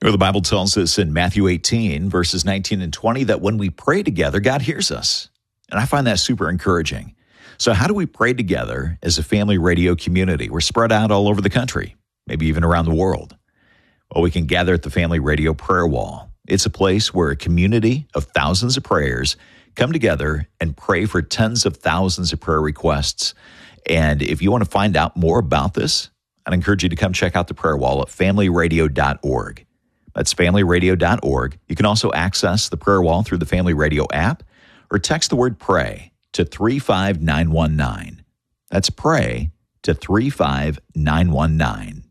Or the Bible tells us in Matthew 18, verses 19 and 20, that when we pray together, God hears us. And I find that super encouraging. So how do we pray together as a family radio community? We're spread out all over the country, maybe even around the world. Well, we can gather at the Family Radio Prayer Wall. It's a place where a community of thousands of prayers come together and pray for tens of thousands of prayer requests. And if you want to find out more about this, I'd encourage you to come check out the prayer wall at familyradio.org. That's familyradio.org. You can also access the prayer wall through the Family Radio app or text the word pray to 35919. That's pray to 35919.